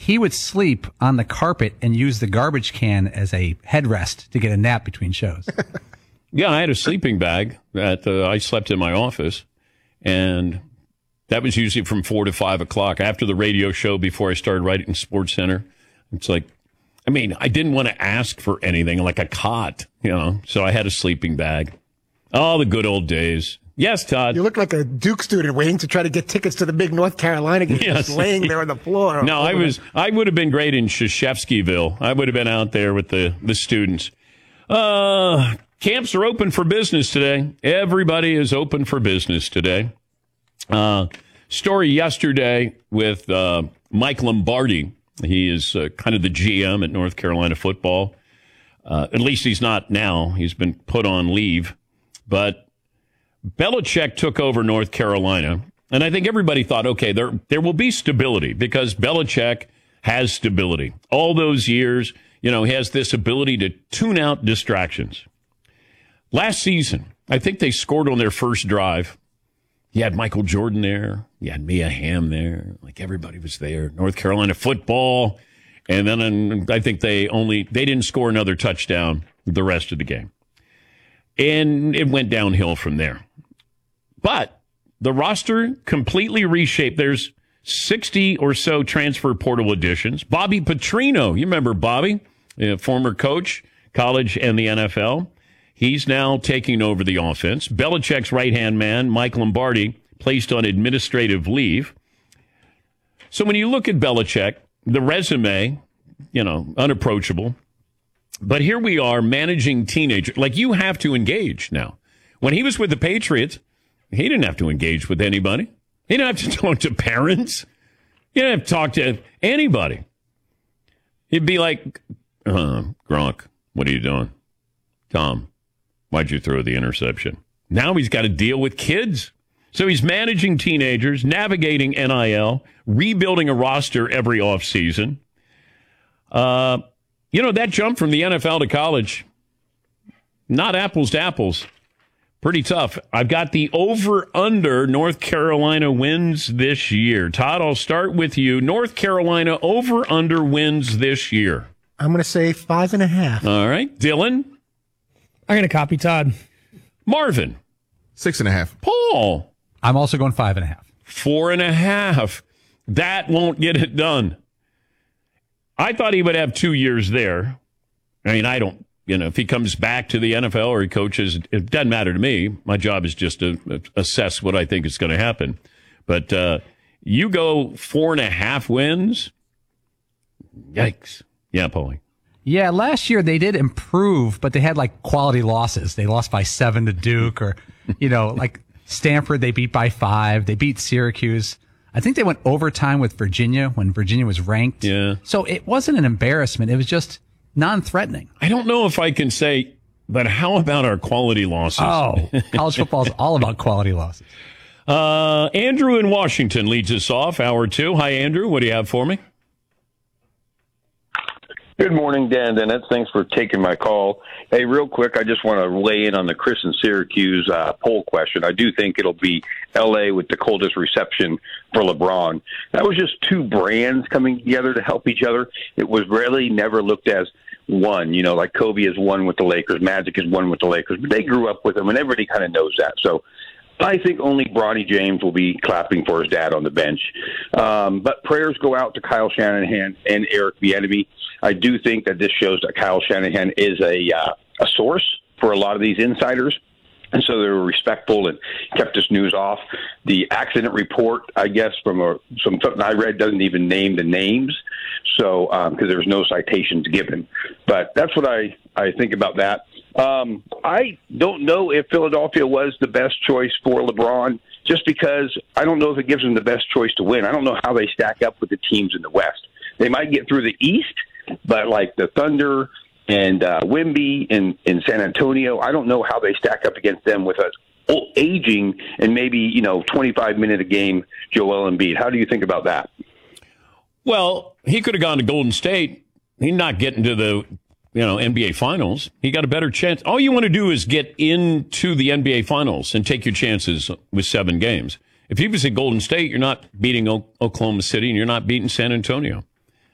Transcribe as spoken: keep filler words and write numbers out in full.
he would sleep on the carpet and use the garbage can as a headrest to get a nap between shows. Yeah, I had a sleeping bag that uh, I slept in my office, and that was usually from four to five o'clock after the radio show before I started writing Sports Center. It's like, I mean, I didn't want to ask for anything like a cot, you know, so I had a sleeping bag. Oh, the good old days. Yes, Todd. You look like a Duke student waiting to try to get tickets to the big North Carolina game, yes. just laying there on the floor. No, I was. I would have been great in Shashevskyville. I would have been out there with the, the students. Uh, camps are open for business today. Everybody is open for business today. Uh, story yesterday with uh, Mike Lombardi. He is uh, kind of the G M at North Carolina football. Uh, at least he's not now. He's been put on leave. But Belichick took over North Carolina, and I think everybody thought, okay, there there will be stability because Belichick has stability. All those years, you know, he has this ability to tune out distractions. Last season, I think they scored on their first drive. You had Michael Jordan there. You had Mia Hamm there. Like, everybody was there. North Carolina football. And then um, I think they only, they didn't score another touchdown the rest of the game. And it went downhill from there. But the roster completely reshaped. There's sixty or so transfer portal additions. Bobby Petrino, you remember Bobby, uh, former coach, college and the N F L. He's now taking over the offense. Belichick's right-hand man, Mike Lombardi, placed on administrative leave. So when you look at Belichick, the resume, you know, unapproachable. But here we are managing teenagers. Like, you have to engage now. When he was with the Patriots, he didn't have to engage with anybody. He didn't have to talk to parents. He didn't have to talk to anybody. He'd be like, uh, Gronk, what are you doing? Tom, why'd you throw the interception? Now he's got to deal with kids. So he's managing teenagers, navigating N I L, rebuilding a roster every offseason. Uh, you know, that jump from the N F L to college, not apples to apples. Pretty tough. I've got the over-under North Carolina wins this year. Todd, I'll start with you. North Carolina over-under wins this year. I'm going to say five and a half. All right. Dylan? I'm going to copy Todd. Marvin? Six and a half. Paul? I'm also going five and a half. Four and a half. That won't get it done. I thought he would have two years there. I mean, I don't, you know, if he comes back to the N F L or he coaches, it doesn't matter to me. My job is just to assess what I think is going to happen. But uh, you go four and a half wins. Yikes. Yeah, Paulie. Yeah, last year they did improve, but they had like quality losses. They lost by seven to Duke, or, you know, like Stanford, they beat by five. They beat Syracuse. I think they went overtime with Virginia when Virginia was ranked. Yeah. So it wasn't an embarrassment. It was just non-threatening. I don't know if I can say, but how about our quality losses? Oh, college football is all about quality losses. Uh, Andrew in Washington leads us off, hour two. Hi, Andrew. What do you have for me? Good morning, Dan Dennett. Thanks for taking my call. Hey, real quick, I just want to weigh in on the Chris and Syracuse uh, poll question. I do think it'll be L A with the coldest reception for LeBron. That was just two brands coming together to help each other. It was really never looked as one. You know, like Kobe is one with the Lakers, Magic is one with the Lakers, but they grew up with them, and everybody kind of knows that. So I think only Bronny James will be clapping for his dad on the bench. Um, but prayers go out to Kyle Shanahan and Eric Bieniemy. I do think that this shows that Kyle Shanahan is a uh, a source for a lot of these insiders. And so they were respectful and kept this news off. The accident report, I guess, from a, some something I read, doesn't even name the names, so because um, there's no citations given. But that's what I, I think about that. Um, I don't know if Philadelphia was the best choice for LeBron, just because I don't know if it gives them the best choice to win. I don't know how they stack up with the teams in the West. They might get through the East, but like the Thunder and uh, Wemby in, in San Antonio, I don't know how they stack up against them with a old, aging and maybe, you know, twenty-five minute a game Joel Embiid. How do you think about that? Well, he could have gone to Golden State. He's not getting to the, you know, N B A Finals. He got a better chance. All you want to do is get into the N B A Finals and take your chances with seven games. If he was at Golden State, you're not beating o- Oklahoma City and you're not beating San Antonio.